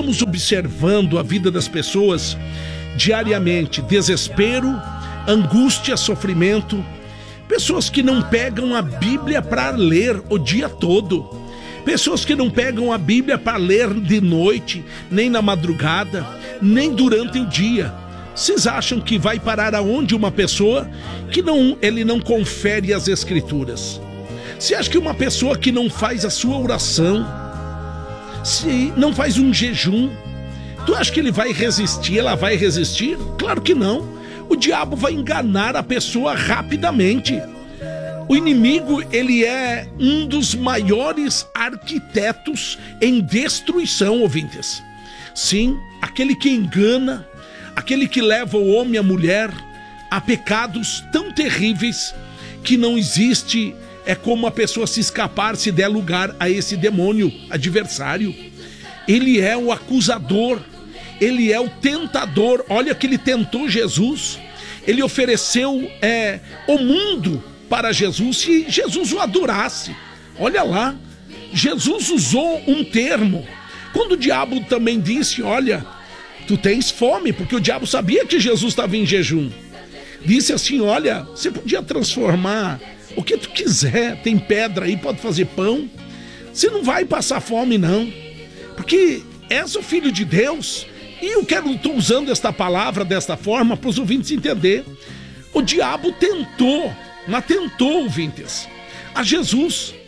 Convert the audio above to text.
estamos observando a vida das pessoas diariamente: desespero, angústia, sofrimento. Pessoas que não pegam a Bíblia para ler o dia todo. Pessoas que não pegam a Bíblia para ler de noite, nem na madrugada, nem durante o dia. Vocês acham que vai parar aonde uma pessoa que ele não confere as Escrituras? Você acha que uma pessoa que não faz a sua oração, se não faz um jejum, tu acha que ele vai resistir? Ela vai resistir? Claro que não. O diabo vai enganar a pessoa rapidamente. O inimigo, ele é um dos maiores arquitetos em destruição, ouvintes. Sim, aquele que engana, aquele que leva o homem e a mulher a pecados tão terríveis que não existe como a pessoa se escapar se der lugar a esse demônio adversário. Ele é o acusador, ele é o tentador. Olha que ele tentou Jesus, ele ofereceu o mundo para Jesus se Jesus o adorasse. Olha lá, Jesus usou um termo. Quando o diabo também disse: olha, tu tens fome, porque o diabo sabia que Jesus estava em jejum. Disse assim: olha, você podia transformar o que tu quiser, tem pedra aí, pode fazer pão. Você não vai passar fome não, porque és o Filho de Deus. E eu estou usando esta palavra desta forma para os ouvintes entender. O diabo tentou, ouvintes, a Jesus.